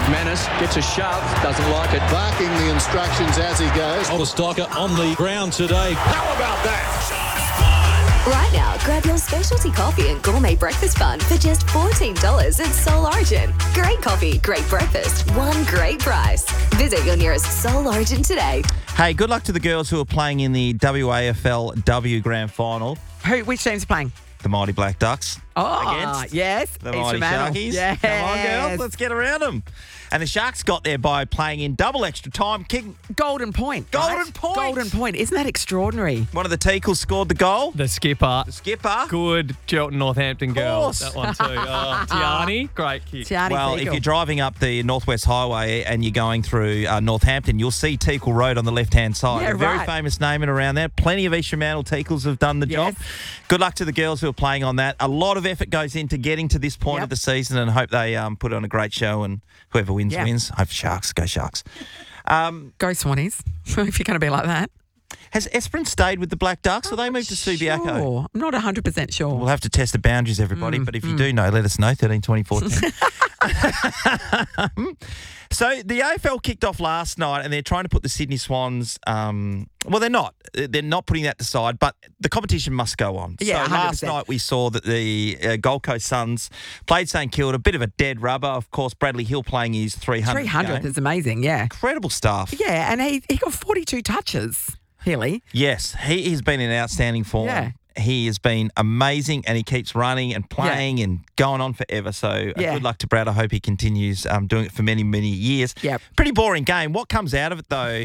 Manus gets a shove, doesn't like it. Barking the instructions as he goes. Oliver Stocker on the ground today. How about that? Right now, grab your specialty coffee and gourmet breakfast bun for just $14 at Soul Origin. Great coffee, great breakfast, one great price. Visit your nearest Soul Origin today. Hey, good luck to the girls who are playing in the WAFL Grand Final. Which team's playing? The Mighty Black Ducks. Oh, Against yes. the East Mighty Fremantle. Sharkies. Yes. Come on, girls. Let's get around them. And the Sharks got there by playing in double extra time. Golden point. Golden right? point. Golden point. Isn't that extraordinary? One of the Teakles scored the goal. The skipper. The skipper. Good Cheltenham Northampton girl. course. That one too. Oh, Tiani. Great kick. Tiani Well, Teakle. if you're driving up the Northwest Highway and you're going through Northampton, you'll see Teakle Road on the left-hand side. Yeah, a very right. famous name and around there. Plenty of East Fremantle Teakles have done the job. Good luck to the girls who are playing on that. A lot of effort goes into getting to this point of the season, and hope they put on a great show, and whoever wins, wins. Hope Sharks. Go Sharks. Go Swannies, if you're going to be like that. Has Esperance stayed with the Black Ducks, or they moved to Subiaco? Sure. I'm not 100% sure. We'll have to test the boundaries, everybody. But if you do know, let us know, 13 24 10. So the AFL kicked off last night, and they're trying to put the Sydney Swans. Well, they're not. They're not putting that aside, but the competition must go on. Yeah, so 100%. last night we saw that the Gold Coast Suns played St Kilda, a bit of a dead rubber. Of course, Bradley Hill playing his 300th 300th game. is amazing, yeah. Incredible stuff. Yeah, and he got 42 touches, Hilly. Yes, he has been in outstanding form. Yeah. He has been amazing, and he keeps running and playing and going on forever. So good luck to Brad. I hope he continues doing it for many, many years. Yep. Pretty boring game. What comes out of it, though,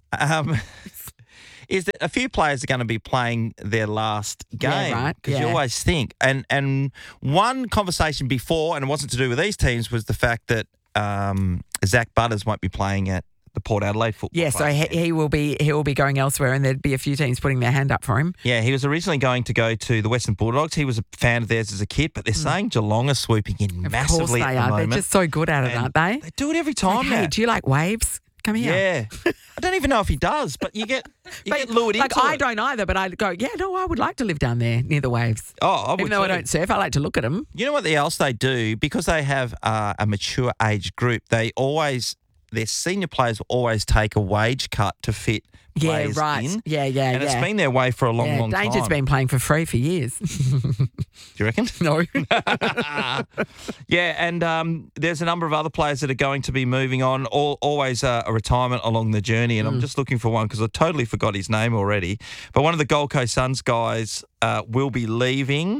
is that a few players are going to be playing their last game. Yeah, right. Because Yeah. you always think. And one conversation before, and it wasn't to do with these teams, was the fact that Zach Butters won't be playing at the Port Adelaide football. Yeah, so club. he will be going elsewhere, and there'd be a few teams putting their hand up for him. Yeah, he was originally going to go to the Western Bulldogs. He was a fan of theirs as a kid, but they're saying Geelong are swooping in Of massively course they at the are. moment. They're just so good at it, And aren't they? They do it every time Hey, now. do you like waves? Come here. Yeah. I don't even know if he does, but you get lured into I it. don't either, but I go, yeah, no, I would like to live down there near the waves. Oh, I would Even though I too. don't surf, I like to look at them. You know what else they do? Because they have a mature age group, their senior players will always take a wage cut to fit Yeah, players right. in. Yeah, And it's been their way for a long, long Danger's time. been playing for free for years. Do you reckon? No. Yeah, and there's a number of other players that are going to be moving on, always a retirement along the journey, and I'm just looking for one because I totally forgot his name already. But one of the Gold Coast Suns guys will be leaving,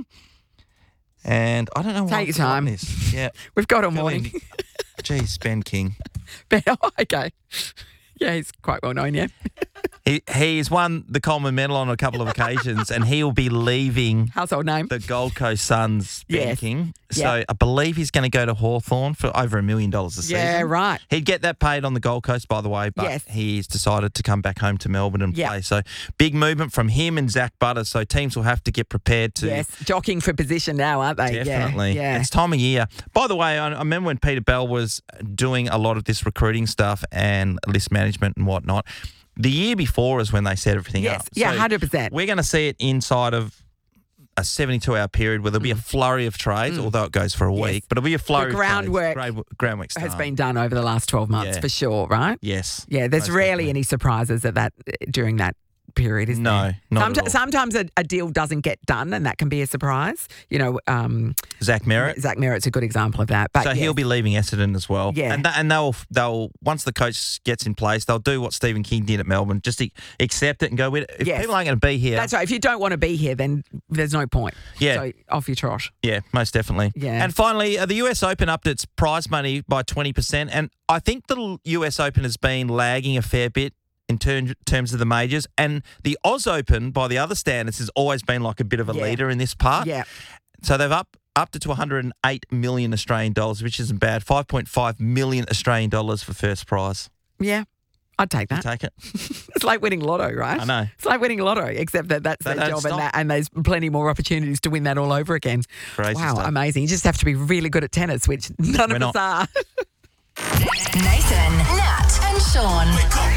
and I don't know why. Take your time. This. Yeah. We've got all Fill morning. in. Geez, Ben King. Okay. Yeah, he's quite well known, yeah. He's won the Coleman Medal on a couple of occasions, and he'll be leaving Household name. the Gold Coast Suns, Ben Yes. King. So Yeah. I believe he's going to go to Hawthorn for over $1 million a season. Yeah, right. He'd get that paid on the Gold Coast, by the way, but Yes. he's decided to come back home to Melbourne and Yeah. play. So big movement from him and Zach Butters. So teams will have to get prepared to. Yes, jockeying for position now, aren't they? Definitely. Yeah. It's time of year. By the way, I remember when Peter Bell was doing a lot of this recruiting stuff and list management and whatnot. The year before is when they set everything Yes. up. Yeah, So 100%. We're going to see it inside of a 72-hour period where there'll be a flurry of trades, although it goes for a week, but it'll be a flurry The groundwork of trades. Groundwork has start. been done over the last 12 months Yeah. for sure, right? Yes. Yeah, there's most rarely definitely. any surprises during that period, is No, there? not at all. Sometimes a deal doesn't get done, and that can be a surprise. You know, Zach Merritt. Zach Merritt's a good example of that. But So he'll be leaving Essendon as well. Yeah. And they'll once the coach gets in place, they'll do what Stephen King did at Melbourne, just accept it and go with it. If Yes. people aren't going to be here, That's right. If you don't want to be here, then there's no point. Yeah. So off your trot. yeah, most definitely. Yeah. And finally, the US Open upped its prize money by 20%, and I think the US Open has been lagging a fair bit in terms of the majors, and the Oz Open, by the other standards, has always been like a bit of a Yeah. leader in this part. Yeah. So they've upped it to 108 million Australian dollars, which isn't bad. 5.5 million Australian dollars for first prize. Yeah. I'd take that. Take it. It's like winning lotto, right? I know. It's like winning lotto, except that's They their don't job, stop. and there's plenty more opportunities to win that all over again. Crazy wow, stuff. amazing. You just have to be really good at tennis, which none We're of us not. are. Nathan, Nat, and Sean.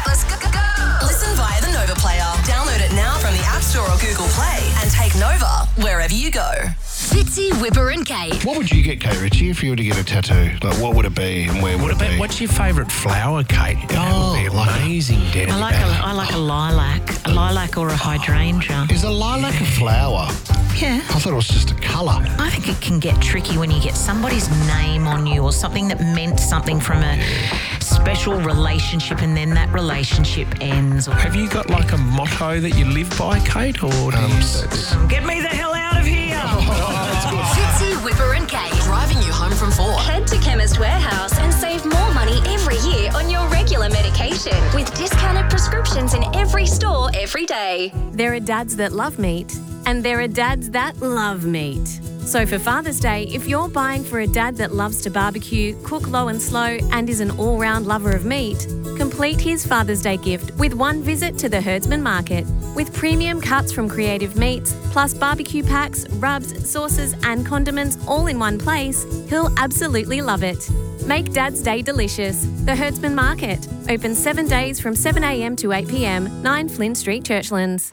Let's go. Listen via the Nova player. Download it now from the App Store or Google Play and take Nova wherever you go. Fitzy, Whipper and Kate. What would you get, Kate Ritchie, if you were to get a tattoo? Like, what would it be and where would it be? What's your favourite flower, Kate? That would be amazing, Daddy. I like a lilac or a hydrangea. Is a lilac a flower? Yeah. I thought it was just a colour. I think it can get tricky when you get somebody's name on you or something that meant something from a special relationship and then that relationship ends. Have you got like a motto that you live by, Kate, or do you... Get me the hell out of here! Fitzy, Whipper and Kate. Driving you home from 4. Head to Chemist Warehouse and save more money every year on your regular medication with discounted prescriptions in every store every day. There are dads that love meat and there are dads that love meat. So for Father's Day, if you're buying for a dad that loves to barbecue, cook low and slow and is an all-round lover of meat, complete his Father's Day gift with one visit to the Herdsman Market. With premium cuts from Creative Meats, plus barbecue packs, rubs, sauces and condiments all in one place, he'll absolutely love it. Make Dad's Day delicious. The Herdsman Market. Open 7 days from 7 a.m. to 8 p.m. 9 Flynn Street, Churchlands.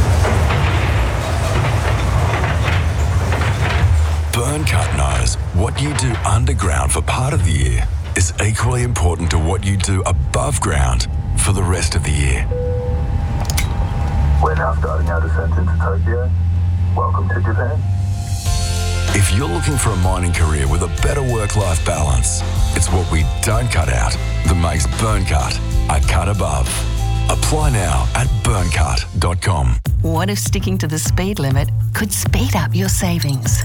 Burncut knows what you do underground for part of the year is equally important to what you do above ground for the rest of the year. We're now starting our descent into Tokyo. Welcome to Japan. If you're looking for a mining career with a better work-life balance, it's what we don't cut out that makes Burncut a cut above. Apply now at burncut.com. What if sticking to the speed limit could speed up your savings?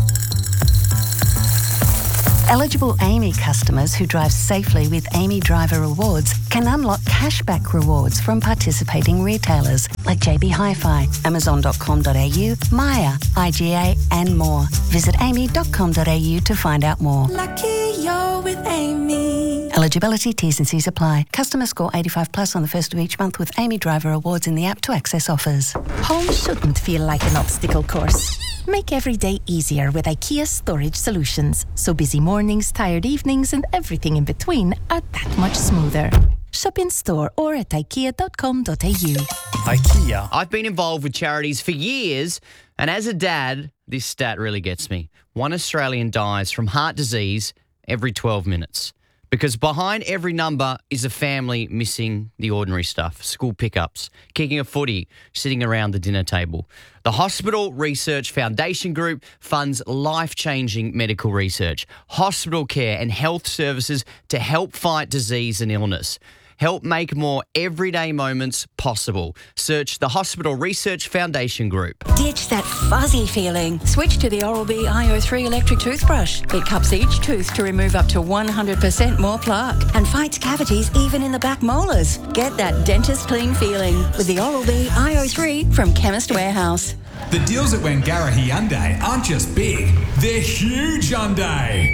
Eligible Amy customers who drive safely with Amy Driver Rewards can unlock cashback rewards from participating retailers like JB Hi-Fi, Amazon.com.au, Maya, IGA and more. Visit amy.com.au to find out more. Lucky you're with Amy. Eligibility, T's and C's apply. Customer score 85 plus on the first of each month with Amy Driver Awards in the app to access offers. Home shouldn't feel like an obstacle course. Make every day easier with IKEA Storage Solutions, so busy mornings, tired evenings and everything in between are that much smoother. Shop in store or at ikea.com.au. IKEA. I've been involved with charities for years, and as a dad, this stat really gets me. 1 Australian dies from heart disease every 12 minutes. Because behind every number is a family missing the ordinary stuff, school pickups, kicking a footy, sitting around the dinner table. The Hospital Research Foundation Group funds life-changing medical research, hospital care and health services to help fight disease and illness. Help make more everyday moments possible. Search the Hospital Research Foundation Group. Ditch that fuzzy feeling. Switch to the Oral-B iO3 electric toothbrush. It cups each tooth to remove up to 100% more plaque and fights cavities even in the back molars. Get that dentist clean feeling with the Oral-B iO3 from Chemist Warehouse. The deals at Wangara Hyundai aren't just big, they're huge Hyundai.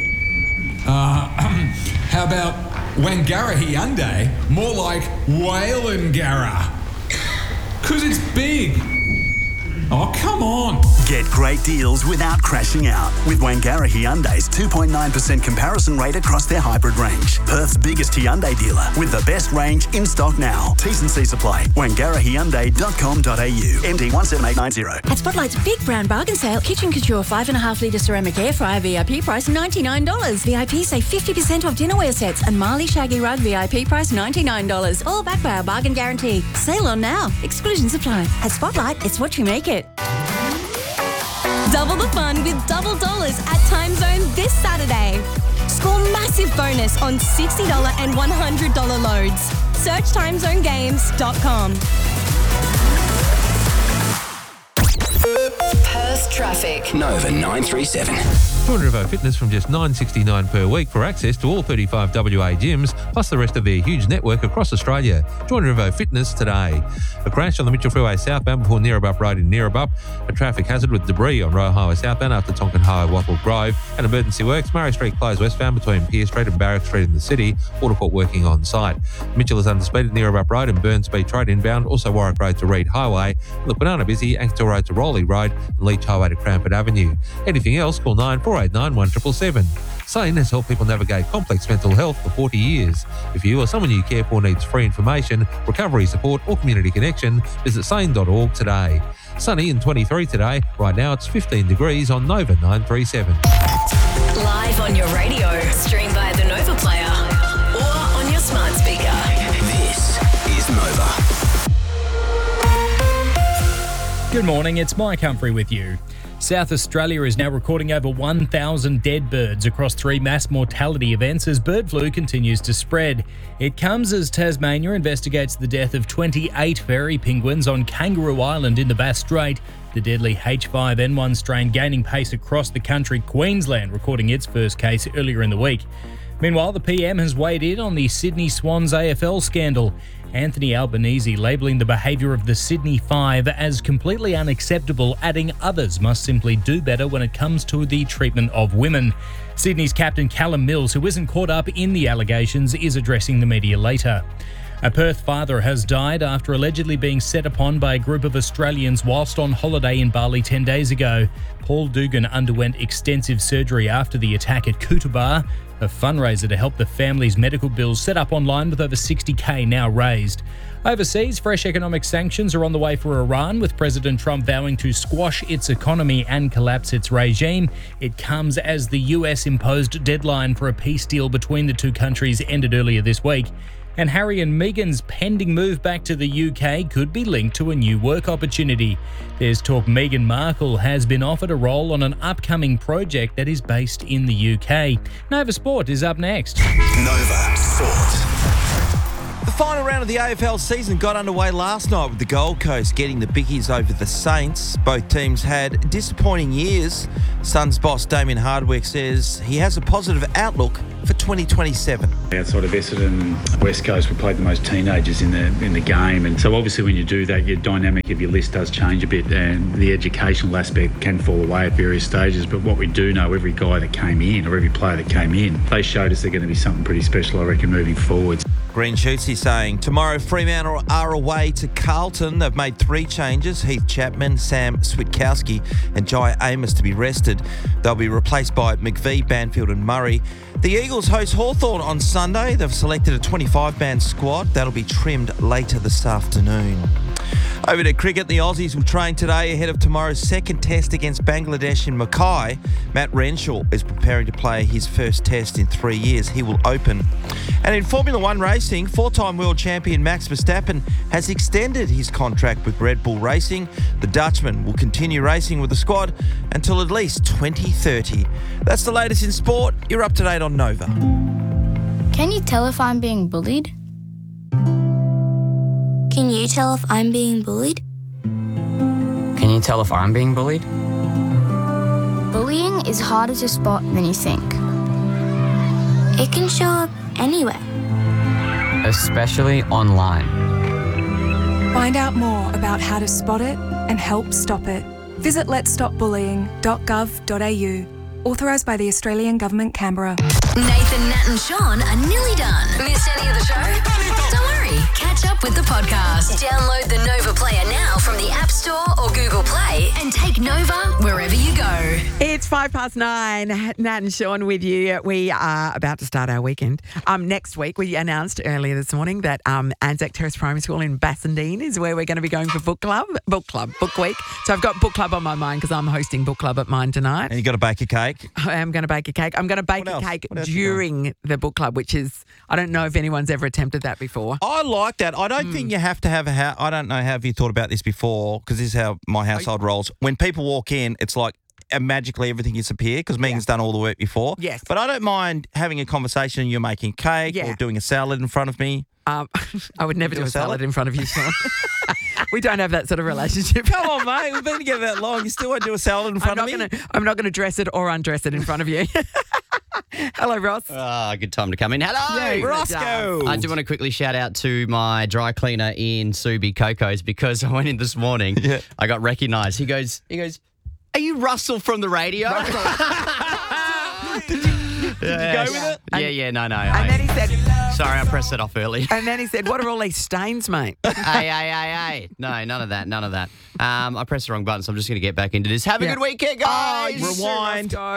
How about Wangara Hyundai? More like Whalengara. 'Cause it's big. Oh, come on. Get great deals without crashing out with Wangara Hyundai's 2.9% comparison rate across their hybrid range. Perth's biggest Hyundai dealer with the best range in stock now. T's and C's apply. WangaraHyundai.com.au. MD 17890. At Spotlight's Big Brown Bargain Sale, Kitchen Couture 5.5 litre ceramic air fryer VIP price $99. VIP save 50% off dinnerware sets and Marley Shaggy Rug VIP price $99. All backed by our bargain guarantee. Sale on now. Exclusions apply. At Spotlight, it's what you make it. Double the fun with double dollars at Time Zone this Saturday. Score massive bonus on $60 and $100 loads. Search timezonegames.com. Perth traffic. Nova 937. Join Revo Fitness from just $9.69 per week for access to all 35 WA gyms, plus the rest of their huge network across Australia. Join Revo Fitness today. A crash on the Mitchell Freeway southbound before Neerabup Road in Neerabup. A traffic hazard with debris on Royal Highway southbound after Tonkin Highway, Wattle Grove. And emergency works, Murray Street closed westbound between Pearce Street and Barrack Street in the city. Waterport working on site. Mitchell is under speed at Neerabup Road and Burn Speed Trade inbound. Also Warwick Road to Reed Highway. Look, Banana busy, Anketil Road to Rowley Road and Leach Highway to Cranford Avenue. Anything else, call 9489 1777. SANE has helped people navigate complex mental health for 40 years. If you or someone you care for needs free information, recovery support or community connection, visit sane.org today. Sunny and 23 today. Right now it's 15 degrees on Nova 937. Live on your radio, stream via the Nova Player or on your smart speaker. This is Nova. Good morning, it's Mike Humphrey with you. South Australia is now recording over 1,000 dead birds across 3 mass mortality events as bird flu continues to spread. It comes as Tasmania investigates the death of 28 fairy penguins on Kangaroo Island in the Bass Strait. The deadly H5N1 strain gaining pace across the country, Queensland recording its first case earlier in the week. Meanwhile, the PM has weighed in on the Sydney Swans AFL scandal. Anthony Albanese labelling the behaviour of the Sydney Five as completely unacceptable, adding others must simply do better when it comes to the treatment of women. Sydney's captain Callum Mills, who isn't caught up in the allegations, is addressing the media later. A Perth father has died after allegedly being set upon by a group of Australians whilst on holiday in Bali 10 days ago. Paul Dugan underwent extensive surgery after the attack at Kutubah, a fundraiser to help the family's medical bills, set up online with over $60,000 now raised. Overseas, fresh economic sanctions are on the way for Iran, with President Trump vowing to squash its economy and collapse its regime. It comes as the US imposed deadline for a peace deal between the two countries ended earlier this week. And Harry and Meghan's pending move back to the UK could be linked to a new work opportunity. There's talk Meghan Markle has been offered a role on an upcoming project that is based in the UK. Nova Sport is up next. Nova Sport. The final round of the AFL season got underway last night with the Gold Coast getting the Bickies over the Saints. Both teams had disappointing years. Suns boss Damien Hardwick says he has a positive outlook for 2027. Outside of Essendon and West Coast, we played the most teenagers in the game, and so obviously when you do that, your dynamic of your list does change a bit, and the educational aspect can fall away at various stages. But what we do know, every guy that came in or every player that came in, they showed us they're going to be something pretty special, I reckon, moving forwards. Green Shoots, he's saying, tomorrow Fremantle are away to Carlton. They've made 3 changes, Heath Chapman, Sam Switkowski and Jai Amos to be rested. They'll be replaced by McVie, Banfield and Murray. The Eagles host Hawthorn on Sunday. They've selected a 25-man squad. That'll be trimmed later this afternoon. Over to cricket, the Aussies will train today ahead of tomorrow's second test against Bangladesh in Mackay. Matt Renshaw is preparing to play his first test in 3 years. He will open. And in Formula One racing, 4-time world champion Max Verstappen has extended his contract with Red Bull Racing. The Dutchman will continue racing with the squad until at least 2030. That's the latest in sport. You're up to date on Nova. Can you tell if I'm being bullied? Can you tell if I'm being bullied? Can you tell if I'm being bullied? Bullying is harder to spot than you think. It can show up anywhere. Especially online. Find out more about how to spot it and help stop it. Visit letsstopbullying.gov.au. Authorised by the Australian Government, Canberra. Nathan, Nat and Sean are nearly done. Missed any of the show? Don't worry. Catch up with the podcast. Download the Nova Player now from the App Store or Google Play and take Nova wherever you go. It's 9:05. Nat and Sean with you. We are about to start our weekend. Next week, we announced earlier this morning that Anzac Terrace Primary School in Bassendean is where we're going to be going for book week. So I've got book club on my mind because I'm hosting book club at mine tonight. And you got to bake a cake? I am going to bake a cake. I'm going to bake a cake during the book club, which is, I don't know if anyone's ever attempted that before. I like that. I don't think you have to have a house. I don't know, have you thought about this before? Because this is how my household rolls. When people walk in, it's like magically everything disappears because Megan's done all the work before. Yes. But I don't mind having a conversation and you're making cake or doing a salad in front of me. I would never do a salad in front of you, Sean. We don't have that sort of relationship. Come on, mate. We've been together that long. You still won't do a salad in front of me? I'm not going to dress it or undress it in front of you. Hello, Ross. Good time to come in. Hello, yeah, Roscoe. I do want to quickly shout out to my dry cleaner in Subi, Coco's, because I went in this morning. Yeah. I got recognised. He goes, are you Russell from the radio? Did you go with it? Yeah, no. And then he said... Sorry, I pressed it off early. And then he said, what are all these stains, mate? Hey. No, none of that. I pressed the wrong button, so I'm just going to get back into this. Have a good weekend, guys. Rewind.